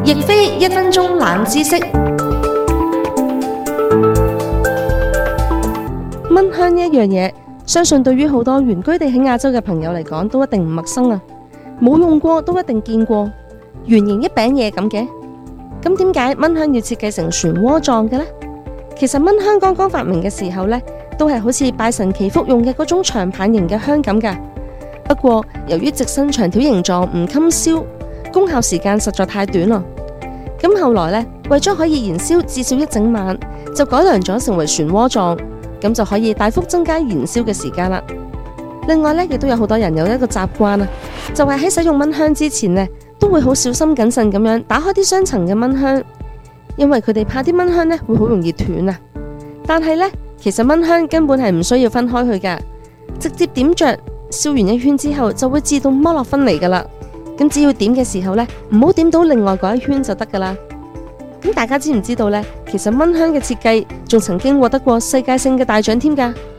亦非1分鐘冷知識。蚊香呢一樣嘢，相信對於好多原居地喺亞洲嘅朋友嚟講，都一定唔陌生啊！冇用過都一定見過，圓形一餅嘢咁嘅。咁點解蚊香要設計成漩渦狀嘅呢？其實蚊香剛剛發明嘅時候呢，都係好似拜神祈福用嘅嗰種長棒型嘅香咁噶。不過由於直身長條形狀唔襟燒，功效時間實在太短啦。咁後來呢，為咗可以燃燒至少一整晚，就改良咗成為漩渦狀，咁就可以大幅增加燃燒嘅時間啦。另外呢，亦都有好多人有一個習慣啊，就係喺使用蚊香之前呢，都會好小心謹慎咁樣打開啲雙層嘅蚊香，因為佢哋怕啲蚊香呢會好容易斷啊。但係呢，其實蚊香根本係唔需要分開去噶，直接點着，燒完一圈之後就會自動剝落分離噶啦。咁只要點嘅時候呢，唔好點到另外嗰一圈就得噶啦。咁大家知唔知道呢？其實蚊香嘅設計仲曾經獲得過世界性嘅大獎添噶。